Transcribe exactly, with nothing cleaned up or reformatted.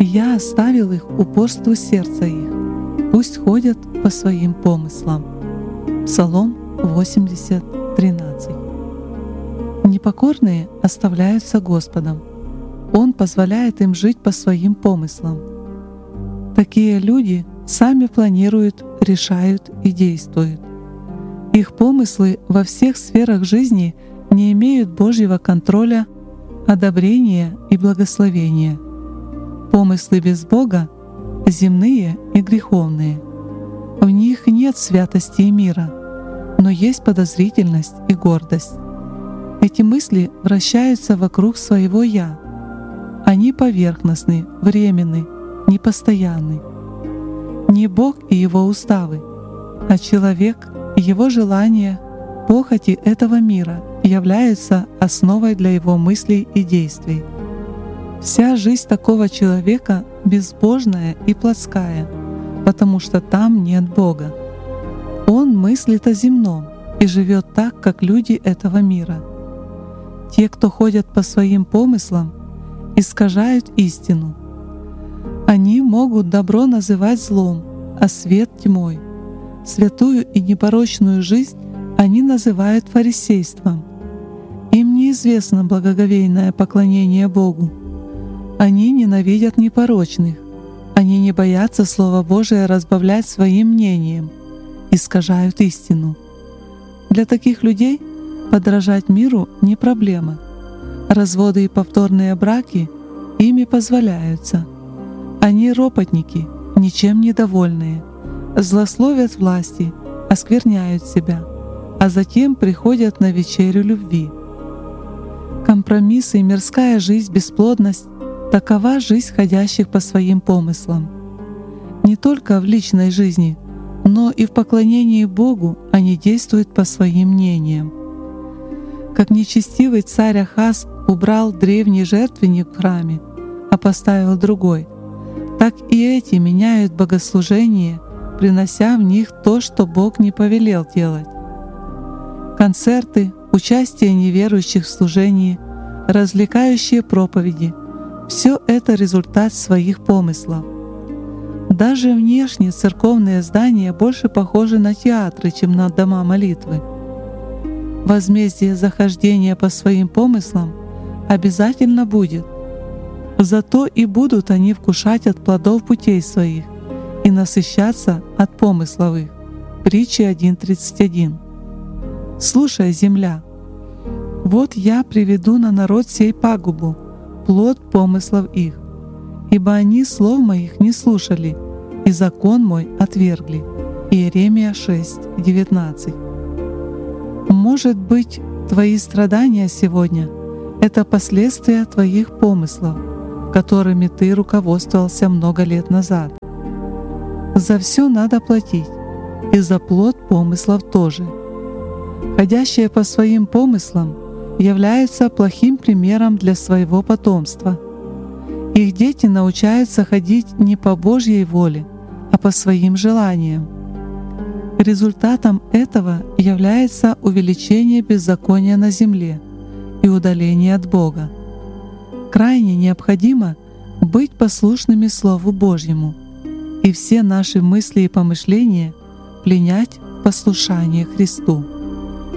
я оставил их упорству сердца их, пусть ходят по своим помыслам». Псалом восемьдесят, тринадцать. Непокорные оставляются Господом. Он позволяет им жить по своим помыслам. Такие люди сами планируют, решают и действуют. Их помыслы во всех сферах жизни не имеют Божьего контроля, одобрения и благословения. Помыслы без Бога — земные и греховные. В них нет святости и мира, но есть подозрительность и гордость. Эти мысли вращаются вокруг своего «я». Они поверхностны, временны, непостоянны. Не Бог и Его уставы, а человек и его желания, похоти этого мира являются основой для его мыслей и действий. Вся жизнь такого человека безбожная и плотская, потому что там нет Бога. Он мыслит о земном и живет так, как люди этого мира. Те, кто ходят по своим помыслам, искажают истину. Они могут добро называть злом, а свет — тьмой. Святую и непорочную жизнь они называют фарисейством. Им неизвестно благоговейное поклонение Богу. Они ненавидят непорочных. Они не боятся Слова Божия разбавлять своим мнением, искажают истину. Для таких людей подражать миру не проблема. Разводы и повторные браки ими позволяются. Они ропотники, ничем недовольные, злословят власти, оскверняют себя, а затем приходят на вечерю любви. Компромиссы и мирская жизнь, бесплодность — такова жизнь ходящих по своим помыслам. Не только в личной жизни, но и в поклонении Богу они действуют по своим мнениям. Как нечестивый царь Ахаз убрал древний жертвенник в храме, а поставил другой, так и эти меняют богослужение, принося в них то, что Бог не повелел делать. Концерты, участие неверующих в служении, развлекающие проповеди — все это результат своих помыслов. Даже внешне церковные здания больше похожи на театры, чем на дома молитвы. Возмездие захождения по своим помыслам обязательно будет. Зато и будут они вкушать от плодов путей своих и насыщаться от помыслов их. Притча один тридцать один. «Слушай, земля, вот я приведу на народ сей пагубу, плод помыслов их, ибо они слов моих не слушали, и закон мой отвергли». Иеремия шесть, девятнадцать. Может быть, твои страдания сегодня — это последствия твоих помыслов, которыми ты руководствовался много лет назад. За все надо платить, и за плод помыслов тоже. Ходящие по своим помыслам являются плохим примером для своего потомства. Их дети научаются ходить не по Божьей воле, а по своим желаниям. Результатом этого является увеличение беззакония на земле и удаление от Бога. Крайне необходимо быть послушными Слову Божьему и все наши мысли и помышления пленять в послушание Христу.